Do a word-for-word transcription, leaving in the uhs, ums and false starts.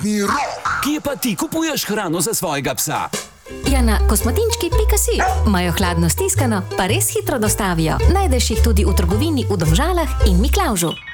Kosmatni rok. Kje pa ti kupuješ hrano za svojega psa? Ja, na kosmatinčki pika si. Imajo hladno stiskano, pa res hitro dostavijo. Najdeš jih tudi v trgovini v Domžalah in Miklavžu.